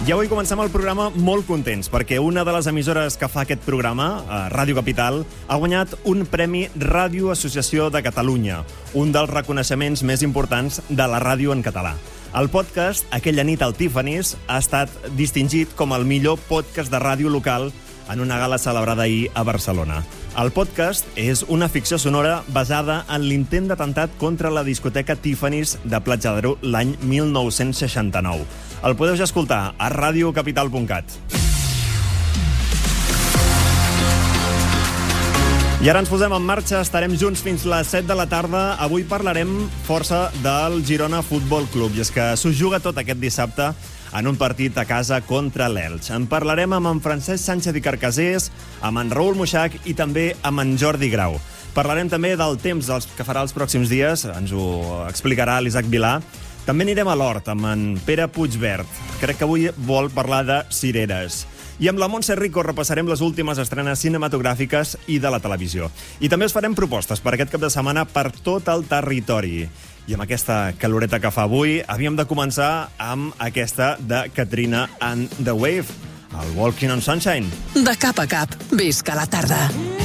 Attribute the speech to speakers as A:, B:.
A: I avui comencem el programa molt contents, perquè una de les emissores que fa aquest programa, Ràdio Capital, ha guanyat un Premi Ràdio Associació de Catalunya, un dels reconeixements més importants de la ràdio en català. El podcast, Aquella nit al Tiffany's, ha estat distingit com el millor podcast de ràdio local en una gala celebrada ahir a Barcelona. El podcast és una ficció sonora basada en l'intent d'atemptat contra la discoteca Tiffany's de Platja d'Aro l'any 1969. El podeu ja escoltar a radiocapital.cat. I ara ens posem en marxa, estarem junts fins les 7 de la tarda. Avui parlarem força del Girona Futbol Club, i és que s'ho juga tot aquest dissabte en un partit a casa contra l'Elx. En parlarem amb en Francesc Sánchez i Carcasés, amb en Raül Muixach i també amb en Jordi Grau. Parlarem també del temps que farà els pròxims dies, ens ho explicarà l'Isaac Vilà. També anirem a l'Hort amb en Pere Puigvert. Crec que avui vol parlar de cireres. I amb la Montse Rico repassarem les últimes estrenes cinematogràfiques i de la televisió. I també us farem propostes per aquest cap de setmana per tot el territori. I amb aquesta caloreta que fa avui, havíem de començar amb aquesta de Katrina and the Wave, el Walking on Sunshine.
B: De cap a cap, visca la tarda.